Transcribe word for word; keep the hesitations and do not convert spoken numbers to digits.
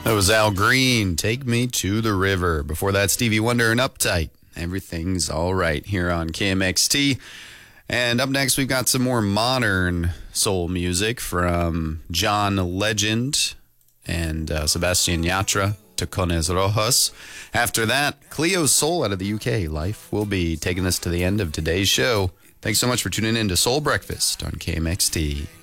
That was Al Green, Take Me to the River. Before that, Stevie Wonder and Uptight. Everything's all right here on K M X T. And up next, we've got some more modern soul music from John Legend and uh, Sebastian Yatra, Tacones Rojos. After that, Cleo Soul out of the U K. Life will be taking us to the end of today's show. Thanks so much for tuning in to Soul Breakfast on K M X T.